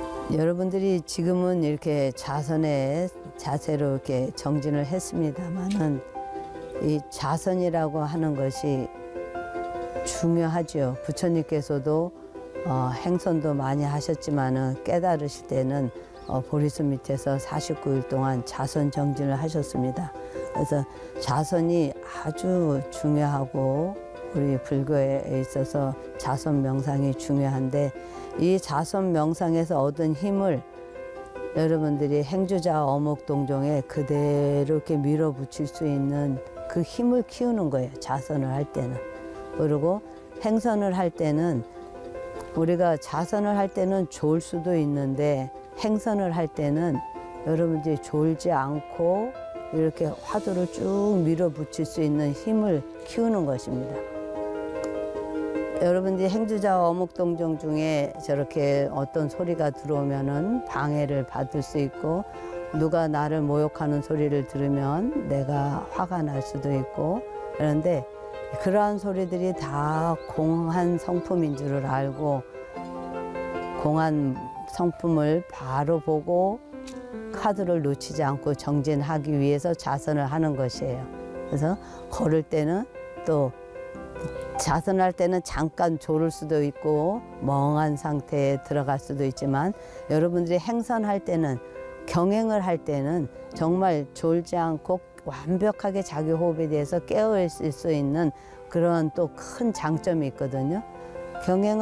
여러분들이 지금은 이렇게 자선의 자세로 이렇게 정진을 했습니다만은 이 자선이라고 하는 것이 중요하죠. 부처님께서도 행선도 많이 하셨지만은 깨달으실 때는 보리수 밑에서 49일 동안 자선 정진을 하셨습니다. 그래서 자선이 아주 중요하고 우리 불교에 있어서 자선 명상이 중요한데 이 자선 명상에서 얻은 힘을 여러분들이 행주자 어묵동정에 그대로 이렇게 밀어붙일 수 있는 그 힘을 키우는 거예요. 자선을 할 때는. 그리고 행선을 할 때는 우리가 자선을 할 때는 좋을 수도 있는데 행선을 할 때는 여러분들이 졸지 않고 이렇게 화두를 쭉 밀어붙일 수 있는 힘을 키우는 것입니다. 여러분들이 행주자 어묵동정 중에 저렇게 어떤 소리가 들어오면은 방해를 받을 수 있고 누가 나를 모욕하는 소리를 들으면 내가 화가 날 수도 있고 그런데 그러한 소리들이 다 공한 성품인 줄을 알고 공한 성품을 바로 보고 카드를 놓치지 않고 정진하기 위해서 자선을 하는 것이에요. 그래서 걸을 때는 또 자선할 때는 잠깐 졸을 수도 있고 멍한 상태에 들어갈 수도 있지만 여러분들이 행선할 때는 경행을 할 때는 정말 졸지 않고 완벽하게 자기 호흡에 대해서 깨어 있을 수 있는 그런 또 큰 장점이 있거든요. 경행을